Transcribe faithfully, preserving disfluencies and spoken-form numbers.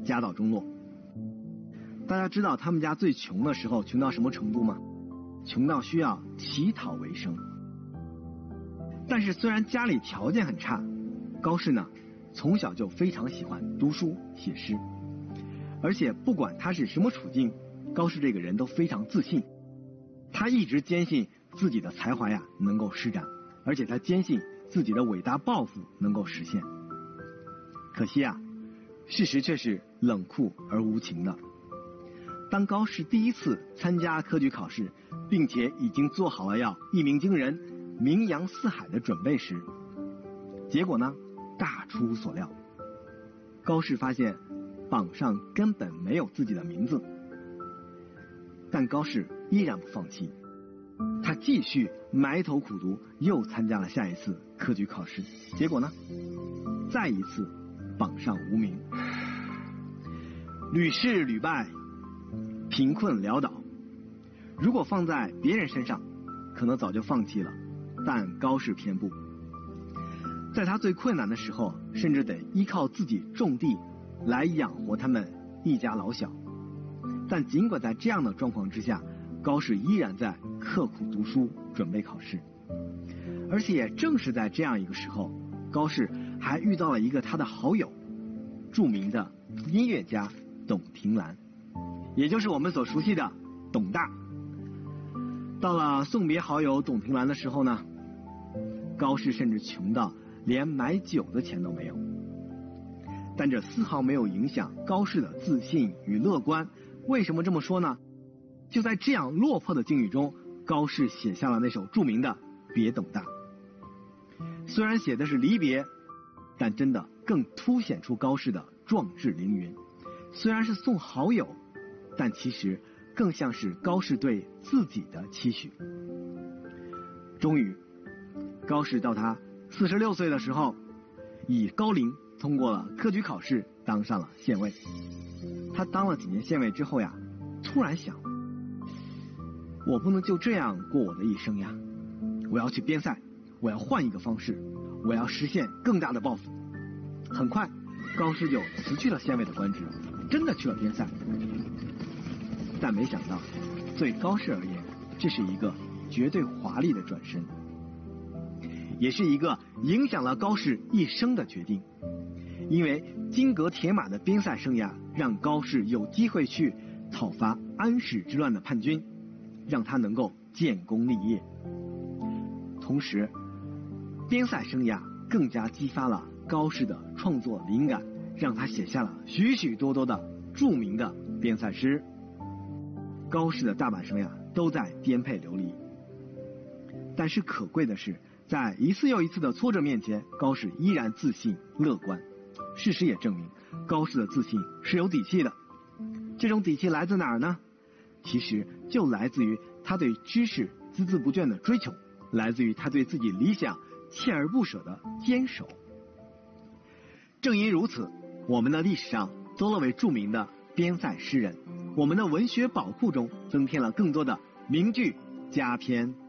家道中落。大家知道他们家最穷的时候穷到什么程度吗？穷到需要乞讨为生。但是虽然家里条件很差，高适呢从小就非常喜欢读书写诗，而且不管他是什么处境，高适这个人都非常自信。他一直坚信自己的才华呀能够施展，而且他坚信自己的伟大抱负能够实现。可惜啊，事实却是冷酷而无情的。当高适第一次参加科举考试，并且已经做好了要一鸣惊人、名扬四海的准备时，结果呢大出所料。高适发现榜上根本没有自己的名字，但高适依然不放弃，他继续埋头苦读，又参加了下一次科举考试。结果呢再一次榜上无名，屡试屡败，贫困潦倒。如果放在别人身上，可能早就放弃了，但高适偏不。在他最困难的时候，甚至得依靠自己种地来养活他们一家老小。但尽管在这样的状况之下，高适依然在刻苦读书，准备考试。而且也正是在这样一个时候，高适还遇到了一个他的好友，著名的音乐家董庭兰，也就是我们所熟悉的董大。到了送别好友董庭兰的时候呢，高适甚至穷到连买酒的钱都没有。但这丝毫没有影响高适的自信与乐观。为什么这么说呢？就在这样落魄的境遇中，高适写下了那首著名的《别董大》。虽然写的是离别，但真的更凸显出高适的壮志凌云。虽然是送好友，但其实更像是高适对自己的期许。终于，高适到他四十六岁的时候，以高龄通过了科举考试，当上了县尉。他当了几年县尉之后呀，突然想，我不能就这样过我的一生呀，我要去边塞，我要换一个方式，我要实现更大的抱负。很快，高适就辞去了县尉的官职，真的去了边塞。但没想到，对高适而言，这是一个绝对华丽的转身，也是一个影响了高适一生的决定。因为金戈铁马的边塞生涯，让高适有机会去讨伐安史之乱的叛军，让他能够建功立业。同时，边塞生涯更加激发了高适的创作灵感，让他写下了许许多多的著名的边塞诗。高适的大半生涯都在颠沛流离，但是可贵的是，在一次又一次的挫折面前，高适依然自信乐观。事实也证明，高适的自信是有底气的。这种底气来自哪儿呢？其实就来自于他对知识孜孜不倦的追求，来自于他对自己理想锲而不舍的坚守。正因如此，我们的历史上多了位著名的边塞诗人，我们的文学宝库中增添了更多的名句佳篇。